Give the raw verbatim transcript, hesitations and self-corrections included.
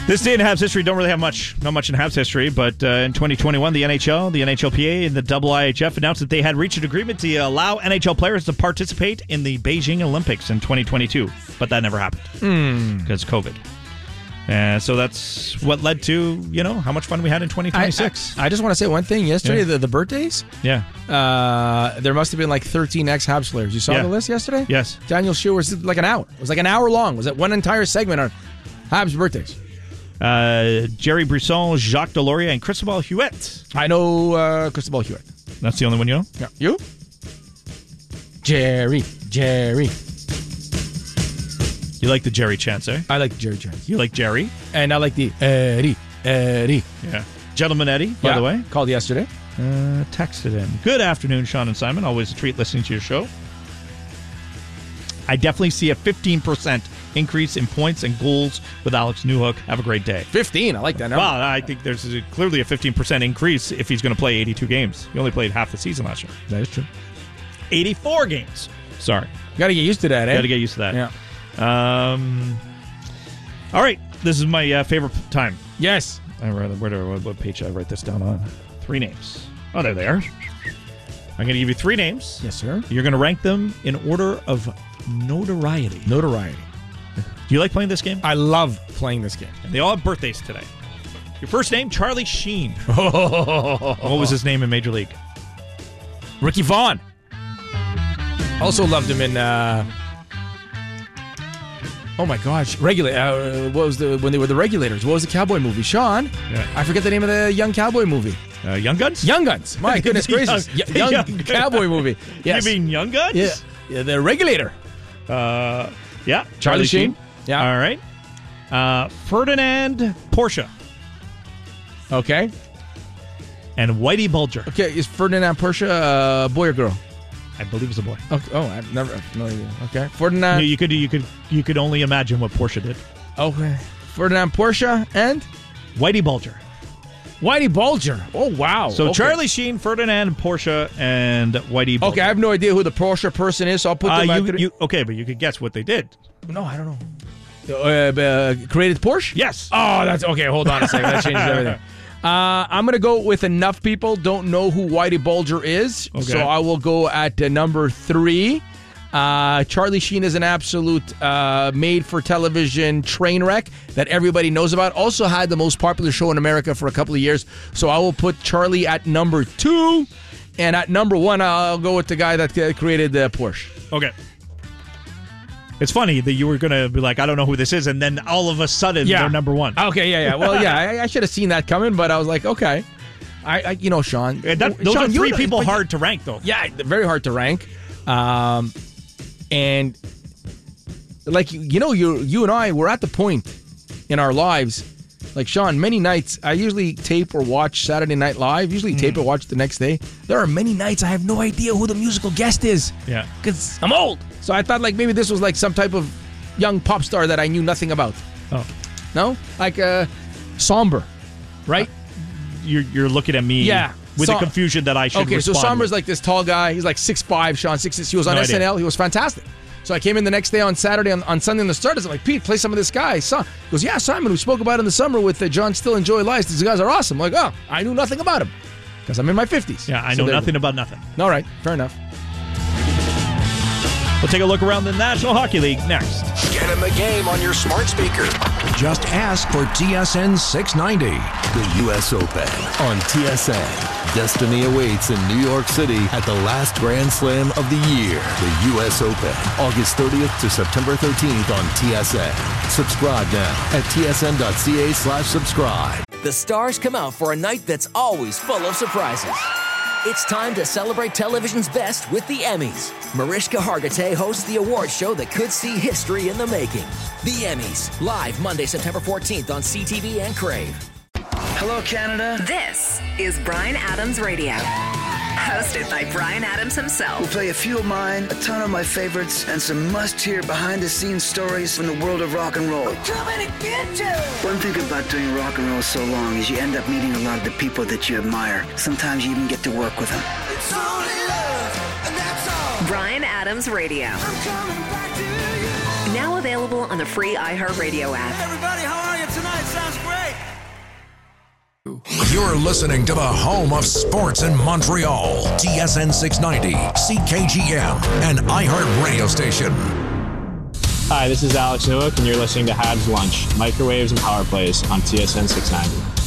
This day in Habs history, don't really have much, not much in Habs history, but uh, in twenty twenty-one, the N H L, the N H L P A, and the double I H F announced that they had reached an agreement to allow N H L players to participate in the Beijing Olympics in twenty twenty-two, but that never happened because mm. COVID. And uh, so that's what led to, you know, how much fun we had in twenty twenty-six. I, I, I just want to say one thing. Yesterday, yeah. the, the birthdays, yeah, uh, there must have been like thirteen ex-Habs players. You saw yeah. the list yesterday? Yes. Daniel Scheer was like an hour. It was like an hour long. It was that one entire segment on Habs birthdays. Uh, Jerry Brisson, Jacques Deslauriers, and Cristobal Huet. I know uh, Cristobal Huet. That's the only one you know? Yeah. You? Jerry. Jerry. You like the Jerry chants, eh? I like the Jerry chants. You like Jerry? And I like the Eddie. Eddie. Yeah. Gentleman Eddie, by yeah. the way. Called yesterday. Uh, texted in. Good afternoon, Sean and Simon. Always a treat listening to your show. I definitely see a fifteen percent increase in points and goals with Alex Newhook. Have a great day. fifteen, I like that number. Well, I think there's a, clearly a fifteen percent increase if he's going to play eighty-two games. He only played half the season last year. That is true. eighty-four games. Sorry. Got to get used to that, eh? Got to get used to that. Yeah. Um. All right. This is my uh, favorite time. Yes. I wrote, where do, what, what page should I write this down on? Three names. Oh, there they are. I'm going to give you three names. Yes, sir. You're going to rank them in order of notoriety. Notoriety. Do you like playing this game? I love playing this game. And they all have birthdays today. Your first name, Charlie Sheen. What was his name in Major League? Ricky Vaughn. Also loved him in... Uh, oh my gosh, Regula- uh, what was the when they were the Regulators? What was the cowboy movie? Sean, yeah. I forget the name of the young cowboy movie. Uh, Young Guns. Young Guns. My goodness gracious, young, young, young cowboy movie. Yes. You mean Young Guns? Yeah, yeah the Regulator. Uh, yeah, Charlie, Charlie Sheen. Sheen. Yeah. All right. Uh, Ferdinand Porsche. Okay. And Whitey Bulger. Okay, is Ferdinand Porsche a uh, boy or girl? I believe it's a boy. Okay. Oh, I've never, I've no idea. Okay, Ferdinand. You, you could, you could, you could only imagine what Porsche did. Okay, Ferdinand Porsche and Whitey Bulger. Whitey Bulger. Oh wow. So okay. Charlie Sheen, Ferdinand Porsche, and Whitey Bulger. Okay, I have no idea who the Porsche person is. So I'll put them. Uh, at you, three. you, okay, but you could guess what they did. No, I don't know. Uh, uh, created Porsche? Yes. Oh, that's okay. Hold on a second. That changes everything. Uh, I'm going to go with enough people don't know who Whitey Bulger is. Okay. So I will go at uh, number three. Uh, Charlie Sheen is an absolute uh, made-for-television train wreck that everybody knows about. Also had the most popular show in America for a couple of years. So I will put Charlie at number two. And at number one, I'll go with the guy that uh, created the Porsche. Okay. It's funny that you were going to be like, I don't know who this is, and then all of a sudden yeah. they're number one. Okay, yeah, yeah. Well, yeah, I, I should have seen that coming, but I was like, okay. I, I you know, Sean. And that, those Sean, are three you, people but, hard to rank, though. Yeah, very hard to rank. Um, and, like, you know, you you and I, we're at the point in our lives, like, Sean, many nights, I usually tape or watch Saturday Night Live, usually mm. tape or watch the next day. There are many nights I have no idea who the musical guest is. Yeah. Because I'm old. So I thought, like, maybe this was, like, some type of young pop star that I knew nothing about. Oh. No? Like, uh, Somber, right? Uh, you're, you're looking at me yeah. with so, the confusion that I should Okay, respond so Somber's with. like this tall guy. He's like six five, Sean, six six. He was on no S N L. idea. He was fantastic. So I came in the next day on Saturday, on, on Sunday in the Stardust. I'm like, Pete, play some of this guy. So, he goes, yeah, Simon, we spoke about it in the summer with uh, John Still and Joey Lice. These guys are awesome. I'm like, oh, I knew nothing about him because I'm in my fifties. Yeah, I so know nothing about nothing. All right, fair enough. We'll take a look around the National Hockey League next. Get in the game on your smart speaker. Just ask for T S N six ninety. The U S Open on T S N. Destiny awaits in New York City at the last Grand Slam of the year. The U S Open, August thirtieth to September thirteenth on T S N. Subscribe now at tsn.ca slash subscribe. The stars come out for a night that's always full of surprises. It's time to celebrate television's best with the Emmys. Mariska Hargitay hosts the award show that could see history in the making. The Emmys, live Monday, September fourteenth on C T V and Crave. Hello, Canada. This is Bryan Adams Radio. Hosted by Bryan Adams himself. We'll play a few of mine, a ton of my favorites, and some must-hear behind-the-scenes stories from the world of rock and roll. I'm coming to get you! One thing about doing rock and roll so long is you end up meeting a lot of the people that you admire. Sometimes you even get to work with them. It's only love, and that's all. Bryan Adams Radio. I'm coming back to you. Now available on the free iHeartRadio app. Everybody, how are you tonight? sounds great. You're listening to the home of sports in Montreal. T S N six ninety, C K G M, and iHeart Radio Station. Hi, this is Alex Nowak, and you're listening to Habs Lunch, microwaves and power plays on T S N six ninety.